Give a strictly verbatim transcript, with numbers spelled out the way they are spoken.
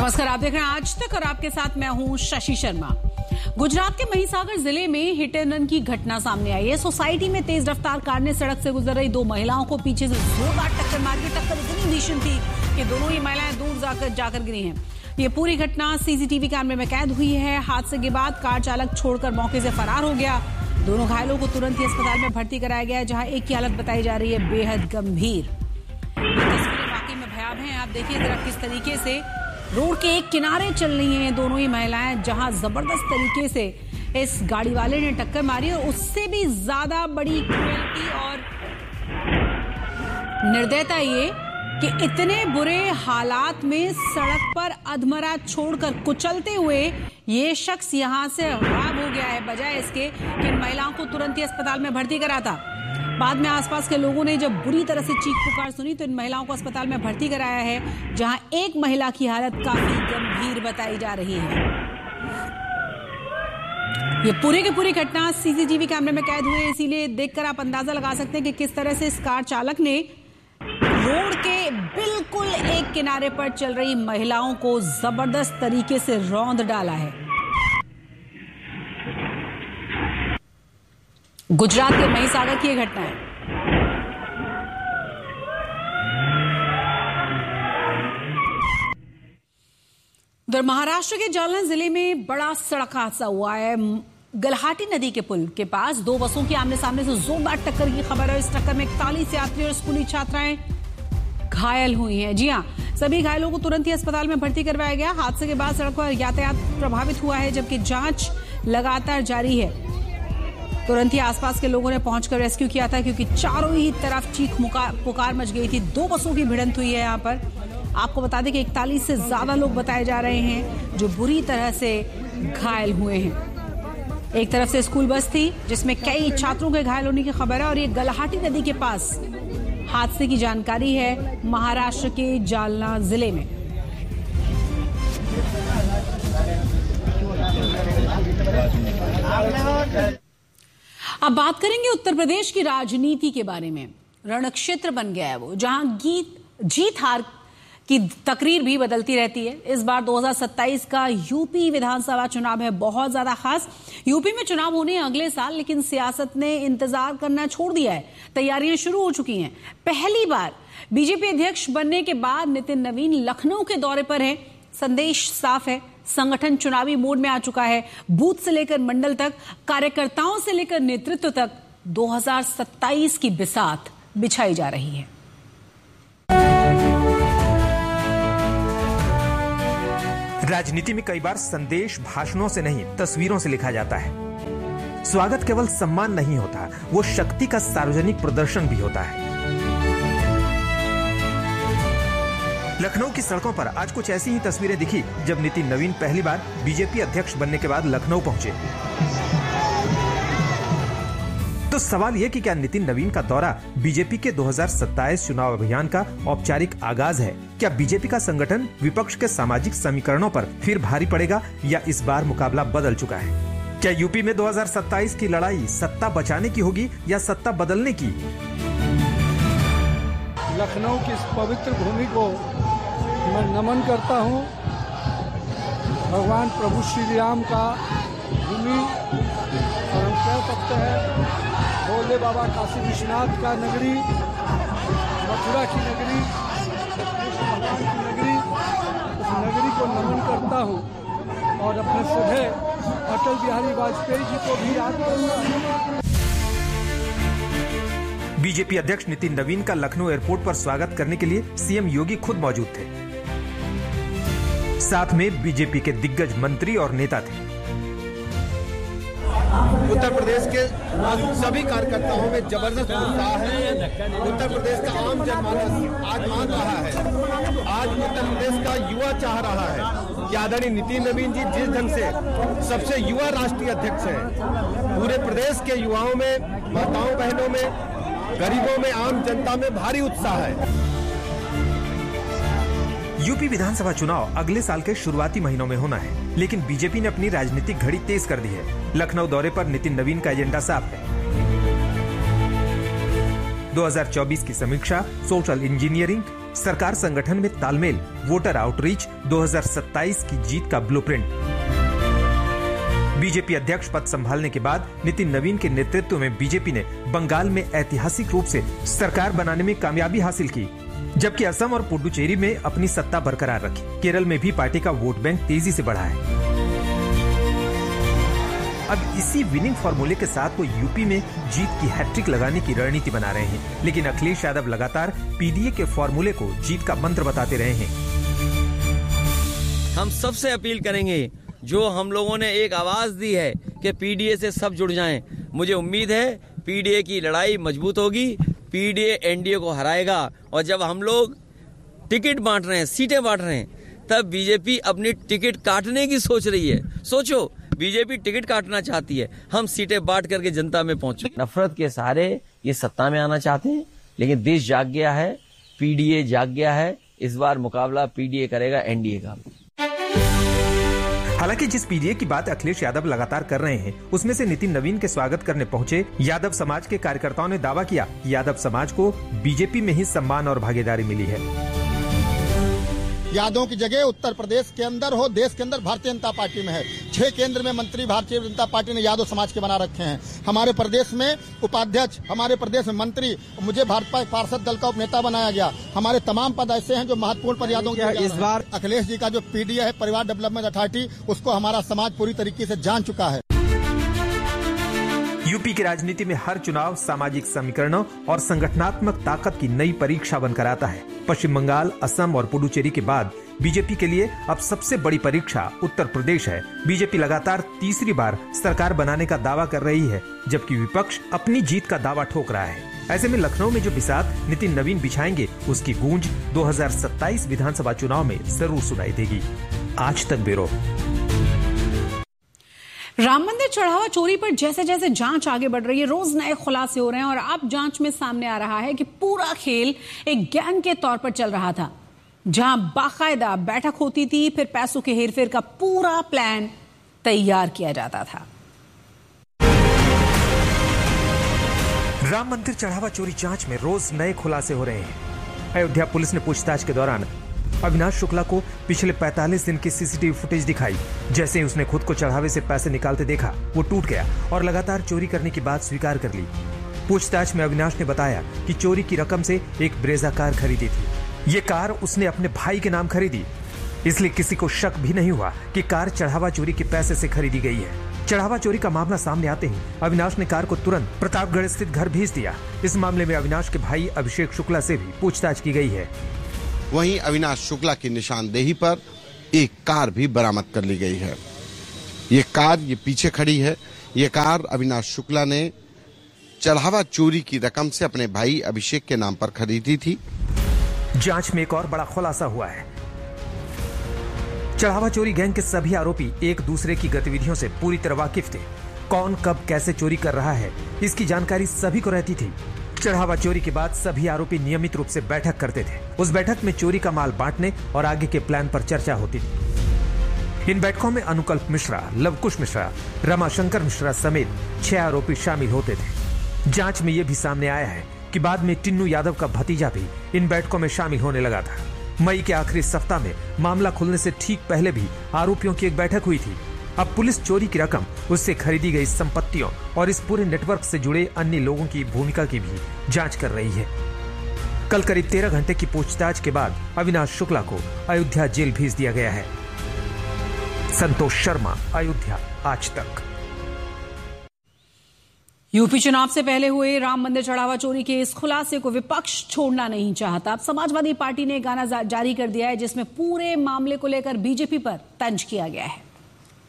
नमस्कार, आप देख रहे हैं आज तक और आपके साथ मैं हूं शशि शर्मा। गुजरात के महिसागर जिले में हिट एंड रन की घटना सामने आई है। सोसाइटी में तेज रफ्तार कार ने सड़क से गुजर रही दो महिलाओं को पीछे से जोरदार टक्कर मार दी। टक्कर इतनी भीषण थी कि दोनों ही महिलाएं दूर जाकर जाकर गिरी हैं। ये पूरी घटना सीसीटीवी कैमरे में कैद हुई है। हादसे के बाद कार चालक छोड़कर मौके से फरार हो गया। दोनों घायलों को तुरंत ही अस्पताल में भर्ती कराया गया है, जहां एक की हालत बताई जा रही है बेहद गंभीर। ये तस्वीरें वाकई में भयावह हैं। आप देखिए जरा किस तरीके से रोड के एक किनारे चल रही हैं दोनों ही महिलाएं, जहां जबरदस्त तरीके से इस गाड़ी वाले ने टक्कर मारी और उससे भी ज्यादा बड़ी क्रूरता और निर्दयता ये कि इतने बुरे हालात में सड़क पर अधमरा छोड़कर कुचलते हुए ये शख्स यहां से गायब हो गया है, बजाय इसके कि इन महिलाओं को तुरंत ही अस्पताल में भर्ती कराता। बाद में आसपास के लोगों ने जब बुरी तरह से चीख पुकार सुनी तो इन महिलाओं को अस्पताल में भर्ती कराया है, जहां एक महिला की हालत काफी गंभीर बताई जा रही है। ये पूरी की पूरी घटना सीसीटीवी कैमरे में कैद हुई है, इसीलिए देखकर आप अंदाजा लगा सकते हैं कि किस तरह से इस कार चालक ने रोड के बिल्कुल एक किनारे पर चल रही महिलाओं को जबरदस्त तरीके से रौंद डाला है। गुजरात के महिसागर की यह घटना है। उधर महाराष्ट्र के जालना जिले में बड़ा सड़क हादसा हुआ है। गलहाटी नदी के पुल के पास दो बसों की आमने सामने से जोरदार टक्कर की खबर है। इस टक्कर में इकतालीस यात्री और स्कूली छात्राएं घायल हुई हैं। जी हां, सभी घायलों को तुरंत ही अस्पताल में भर्ती करवाया गया। हादसे के बाद सड़क पर यातायात प्रभावित हुआ है, जबकि जांच लगातार जारी है। तुरंत ही आसपास के लोगों ने पहुंचकर रेस्क्यू किया था, क्योंकि चारों ही तरफ चीख पुकार मच गई थी। दो बसों की भिड़ंत हुई है यहां पर। आपको बता दें कि इकतालीस से ज्यादा लोग बताए जा रहे हैं जो बुरी तरह से घायल हुए हैं। एक तरफ से स्कूल बस थी जिसमें कई छात्रों के घायल होने की खबर है, और ये गलहाटी नदी के पास हादसे की जानकारी है महाराष्ट्र के जालना जिले में। अब बात करेंगे उत्तर प्रदेश की राजनीति के बारे में। रणक्षेत्र बन गया है वो, जहां गीत जीत हार की तकरीर भी बदलती रहती है। इस बार दो हज़ार सत्ताईस का यूपी विधानसभा चुनाव है बहुत ज्यादा खास। यूपी में चुनाव होने हैं अगले साल, लेकिन सियासत ने इंतजार करना छोड़ दिया है। तैयारियां शुरू हो चुकी हैं। पहली बार बीजेपी अध्यक्ष बनने के बाद नितिन नवीन लखनऊ के दौरे पर है। संदेश साफ है, संगठन चुनावी मोड में आ चुका है। बूथ से लेकर मंडल तक, कार्यकर्ताओं से लेकर नेतृत्व तक दो हज़ार सत्ताईस की बिसात बिछाई जा रही है। राजनीति में कई बार संदेश भाषणों से नहीं, तस्वीरों से लिखा जाता है। स्वागत केवल सम्मान नहीं होता, वो शक्ति का सार्वजनिक प्रदर्शन भी होता है। लखनऊ की सड़कों पर आज कुछ ऐसी ही तस्वीरें दिखी जब नितिन नवीन पहली बार बीजेपी अध्यक्ष बनने के बाद लखनऊ पहुंचे। तो सवाल यह कि क्या नितिन नवीन का दौरा बीजेपी के दो हज़ार सत्ताईस चुनाव अभियान का औपचारिक आगाज है? क्या बीजेपी का संगठन विपक्ष के सामाजिक समीकरणों पर फिर भारी पड़ेगा, या इस बार मुकाबला बदल चुका है? क्या यूपी में दो हज़ार सत्ताईस की लड़ाई सत्ता बचाने की होगी या सत्ता बदलने की? लखनऊ की इस पवित्र भूमि को मैं नमन करता हूँ। भगवान प्रभु श्री राम का भूमि, और हम कह सकते हैं भोले बाबा काशी विश्वनाथ का नगरी, मथुरा की नगरी, कृष्ण भगवान की नगरी, उस नगरी को नमन करता हूँ और अपने सभे अटल बिहारी वाजपेयी जी को भी याद करता हूँ। बीजेपी अध्यक्ष नितिन नवीन का लखनऊ एयरपोर्ट पर स्वागत करने के लिए सीएम योगी खुद मौजूद थे। साथ में बीजेपी के दिग्गज मंत्री और नेता थे। उत्तर प्रदेश के सभी कार्यकर्ताओं में जबरदस्त उत्साह है। उत्तर प्रदेश का आम जनमानस आज मान रहा है, आज उत्तर प्रदेश का युवा चाह रहा है कि आदरणीय नितिन नवीन जी जिस ढंग से सबसे युवा राष्ट्रीय अध्यक्ष हैं, पूरे प्रदेश के युवाओं में, माताओं बहनों में, गरीबों में, आम जनता में भारी उत्साह है। यूपी विधानसभा चुनाव अगले साल के शुरुआती महीनों में होना है, लेकिन बीजेपी ने अपनी राजनीतिक घड़ी तेज कर दी है। लखनऊ दौरे पर नितिन नवीन का एजेंडा साफ है। दो हज़ार चौबीस की समीक्षा, सोशल इंजीनियरिंग, सरकार संगठन में तालमेल, वोटर आउटरीच, दो हज़ार सत्ताईस की जीत का ब्लूप्रिंट। बीजेपी अध्यक्ष पद संभालने के बाद नितिन नवीन के नेतृत्व में बीजेपी ने बंगाल में ऐतिहासिक रूप से सरकार बनाने में कामयाबी हासिल की, जबकि असम और पुडुचेरी में अपनी सत्ता बरकरार रखी। केरल में भी पार्टी का वोट बैंक तेजी से बढ़ा है। अब इसी विनिंग फॉर्मूले के साथ वो यूपी में जीत की हैट्रिक लगाने की रणनीति बना रहे हैं, लेकिन अखिलेश यादव लगातार पीडीए के फॉर्मूले को जीत का मंत्र बताते रहे हैं। हम सबसे अपील करेंगे, जो हम लोगों ने एक आवाज दी है कि पीडीए से सब जुड़ जाएं। मुझे उम्मीद है पीडीए की लड़ाई मजबूत होगी, पीडीए एनडीए को हराएगा। और जब हम लोग टिकट बांट रहे हैं, सीटें बांट रहे हैं, तब बीजेपी अपनी टिकट काटने की सोच रही है। सोचो, बीजेपी टिकट काटना चाहती है, हम सीटें बांट करके जनता में पहुंचे। नफरत के सहारे ये सत्ता में आना चाहते हैं, लेकिन देश जाग गया है, पीडीए जाग गया है। इस बार मुकाबला पीडीए करेगा एनडीए का। हालांकि जिस पीडीए की बात अखिलेश यादव लगातार कर रहे हैं, उसमें से नितिन नवीन के स्वागत करने पहुंचे यादव समाज के कार्यकर्ताओं ने दावा किया कि यादव समाज को बीजेपी में ही सम्मान और भागीदारी मिली है। यादवों की जगह उत्तर प्रदेश के अंदर हो, देश के अंदर भारतीय जनता पार्टी में है। छह केंद्र में मंत्री भारतीय जनता पार्टी ने यादव समाज के बना रखे हैं। हमारे प्रदेश में उपाध्यक्ष, हमारे प्रदेश में मंत्री, मुझे भाजपा पार्षद दल का उपनेता बनाया गया। हमारे तमाम पद ऐसे हैं जो महत्वपूर्ण पद यादवों के। इस बार अखिलेश जी का जो पीडीए है, परिवार डेवलपमेंट अथॉरिटी, उसको हमारा समाज पूरी तरीके से जान चुका है। यूपी की राजनीति में हर चुनाव सामाजिक समीकरणों और संगठनात्मक ताकत की नई परीक्षा बनकर आता है। पश्चिम बंगाल, असम और पुडुचेरी के बाद बीजेपी के लिए अब सबसे बड़ी परीक्षा उत्तर प्रदेश है। बीजेपी लगातार तीसरी बार सरकार बनाने का दावा कर रही है, जबकि विपक्ष अपनी जीत का दावा ठोक रहा है। ऐसे में लखनऊ में जो बिसात नितिन नवीन बिछाएंगे, उसकी गूंज दो हज़ार सत्ताईस विधानसभा चुनाव में जरूर सुनाई देगी। आज तक ब्यूरो। राम मंदिर चढ़ावा चोरी पर जैसे जैसे जांच आगे बढ़ रही है, रोज नए खुलासे हो रहे हैं और अब जांच में सामने आ रहा है कि पूरा खेल एक गैंग के तौर पर चल रहा था, जहां बाकायदा बैठक होती थी, फिर पैसों के हेरफेर का पूरा प्लान तैयार किया जाता था। राम मंदिर चढ़ावा चोरी जांच में रोज नए खुलासे हो रहे हैं। अयोध्या पुलिस ने पूछताछ के दौरान अविनाश शुक्ला को पिछले पैंतालीस दिन की सीसीटीवी फुटेज दिखाई। जैसे ही उसने खुद को चढ़ावे से पैसे निकालते देखा, वो टूट गया और लगातार चोरी करने की बात स्वीकार कर ली। पूछताछ में अविनाश ने बताया कि चोरी की रकम से एक ब्रेजा कार खरीदी थी। ये कार उसने अपने भाई के नाम खरीदी, इसलिए किसी को शक भी नहीं हुआ कि कार चढ़ावा चोरी के पैसे से खरीदी गई है। चढ़ावा चोरी का मामला सामने आते ही अविनाश ने कार को तुरंत प्रतापगढ़ स्थित घर भेज दिया। इस मामले में अविनाश के भाई अभिषेक शुक्ला से भी पूछताछ की गई है। वहीं अविनाश शुक्ला की निशानदेही पर एक कार भी बरामद कर ली गई है। ये कार ये पीछे खड़ी है। ये कार अविनाश शुक्ला ने चढ़ावा चोरी की रकम से अपने भाई अभिषेक के नाम पर खरीदी थी। जांच में एक और बड़ा खुलासा हुआ है। चढ़ावा चोरी गैंग के सभी आरोपी एक दूसरे की गतिविधियों से पूरी तरह वाकिफ थे। कौन कब कैसे चोरी कर रहा है, इसकी जानकारी सभी को रहती थी। चढ़ावा चोरी के बाद सभी आरोपी नियमित रूप से बैठक करते थे। उस बैठक में चोरी का माल बांटने और आगे के प्लान पर चर्चा होती थी। इन बैठकों में अनुकल्प मिश्रा, लवकुश मिश्रा, रमाशंकर मिश्रा समेत छह आरोपी शामिल होते थे। जांच में यह भी सामने आया है कि बाद में टिन्नू यादव का भतीजा भी इन बैठकों में शामिल होने लगा था। मई के आखिरी सप्ताह में मामला खुलने से ठीक पहले भी आरोपियों की एक बैठक हुई थी। अब पुलिस चोरी की रकम, उससे खरीदी गई संपत्तियों और इस पूरे नेटवर्क से जुड़े अन्य लोगों की भूमिका की भी जांच कर रही है। कल करीब तेरह घंटे की पूछताछ के बाद अविनाश शुक्ला को अयोध्या जेल भेज दिया गया है। संतोष शर्मा, अयोध्या, आज तक। यूपी चुनाव से पहले हुए राम मंदिर चढ़ावा चोरी के इस खुलासे को विपक्ष छोड़ना नहीं चाहता। अब समाजवादी पार्टी ने गाना जारी कर दिया है, जिसमें पूरे मामले को लेकर बीजेपी पर तंज किया गया है।